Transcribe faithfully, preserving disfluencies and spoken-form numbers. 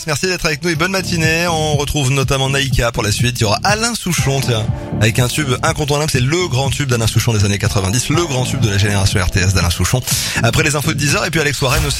Merci d'être avec nous et bonne matinée. On retrouve notamment Naïka pour la suite. Il y aura Alain Souchon, tiens, avec un tube incontournable. C'est le grand tube d'Alain Souchon des années quatre-vingt-dix, le grand tube de la génération R T S d'Alain Souchon. Après les infos de dix heures et puis Alex Warren aussi.